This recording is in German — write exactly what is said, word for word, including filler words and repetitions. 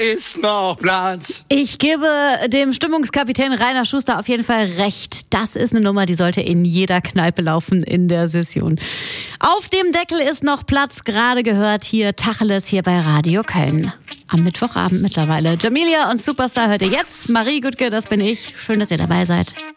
ist noch Platz. Ich gebe dem Stimmungskapitän Rainer Schuster auf jeden Fall recht. Das ist eine Nummer, die sollte in jeder Kneipe laufen in der Session. Auf dem Deckel ist noch Platz, gerade gehört hier Tacheles hier bei Radio Köln. Am Mittwochabend mittlerweile. Jamelia und Superstar hört ihr jetzt. Marie Güttke, das bin ich. Schön, dass ihr dabei seid.